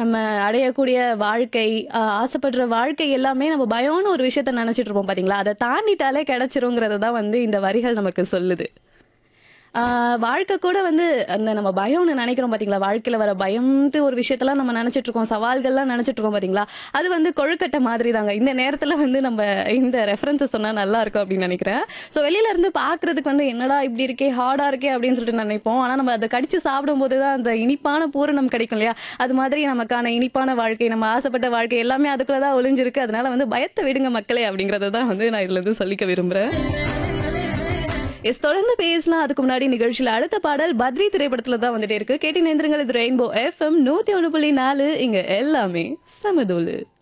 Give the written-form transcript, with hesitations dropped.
நம்ம அடையக்கூடிய வாழ்க்கை, ஆசைப்படுற வாழ்க்கை எல்லாமே நம்ம பயம்னு ஒரு விஷயத்த நினைச்சிட்டு இருப்போம் பாத்தீங்களா? அதை தாண்டிட்டாலே கிடைச்சிருங்கிறத தான் வந்து இந்த வரிகள் நமக்கு சொல்லுது. வாழ்க்கை கூட வந்து அந்த நம்ம பயம்னு நினைக்கிறோம் பாத்தீங்களா? வாழ்க்கையில வர பயம்ன்ட்டு ஒரு விஷயத்தெல்லாம் நம்ம நினைச்சிட்டு இருக்கோம். சவால்கள்லாம் நினைச்சிட்டு இருக்கோம் பாத்தீங்களா? அது வந்து கொழுக்கட்டை மாதிரி தாங்க. இந்த நேரத்துல வந்து நம்ம இந்த ரெஃபரன்ஸ சொன்னா நல்லா இருக்கும் அப்படின்னு நினைக்கிறேன். ஸோ வெளியில இருந்து பாக்குறதுக்கு வந்து என்னடா இப்படி இருக்கே, ஹார்டா இருக்கே அப்படின்னு சொல்லிட்டு நினைப்போம். ஆனா நம்ம அதை கடிச்சு சாப்பிடும்போது தான் அந்த இனிப்பான பூரணம் கிடைக்கும் இல்லையா? அது மாதிரி நமக்கான இனிப்பான வாழ்க்கை, நம்ம ஆசைப்பட்ட வாழ்க்கை எல்லாமே அதுக்குள்ளதான் ஒளிஞ்சிருக்கு. அதனால வந்து பயத்தை விடுங்க மக்களே அப்படிங்கறத தான் வந்து நான் இதுல இருந்து சொல்லிக்க விரும்புறேன். தொடர்ந்து பேசலாம். அதுக்கு முன்னாடி நிகழ்ச்சியில அடுத்த பாடல் பத்ரி திரைப்படத்துல தான் வந்துட்டே இருக்கு. கேட்டு நேந்திரங்கள். இது ரெயின்போ FM 101.4. இங்க எல்லாமே சமதூளு.